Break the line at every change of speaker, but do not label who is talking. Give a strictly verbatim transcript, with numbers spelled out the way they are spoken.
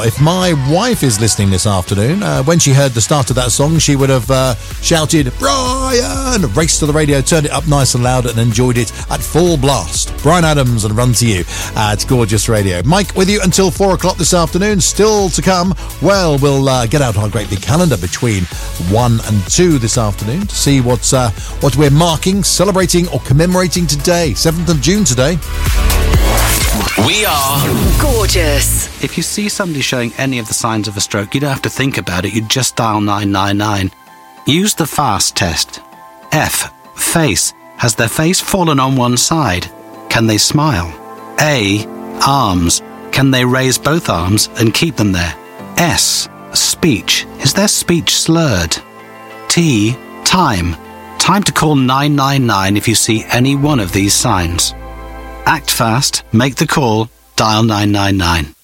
Now, if my wife is listening this afternoon, uh, when she heard the start of that song, she would have uh, shouted, Brian! Raced to the radio, turned it up nice and loud and enjoyed it at full blast. Brian Adams and Run to You at Gorgeous Radio. Mike with you until four o'clock this afternoon. Still to come, well, we'll uh, get out our great big calendar between one and two this afternoon to see what's, uh, what we're marking, celebrating or commemorating today. seventh of June today.
We are
Gorgeous.
If you see somebody showing any of the signs of a stroke, you don't have to think about it. You just dial nine nine nine. Use the FAST test. F. Face. Has their face fallen on one side? Can they smile? A. Arms. Can they raise both arms and keep them there? S. Speech. Is their speech slurred? T. Time. Time to call nine nine nine if you see any one of these signs. Act fast, make the call, dial nine nine nine.